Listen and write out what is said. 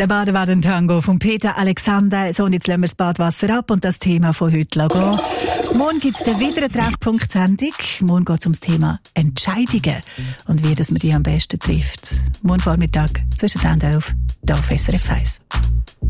Der Badewanne-Tango von Peter Alexander. So, und jetzt lassen wir das Badwasser ab und das Thema von heute gehen. Morgen gibt es wieder eine Treffpunkt-Sendung. Morgen geht es um das Thema Entscheidungen und wie dass man die am besten trifft. Morgen Vormittag zwischen 10 und 11 hier auf SRF 1.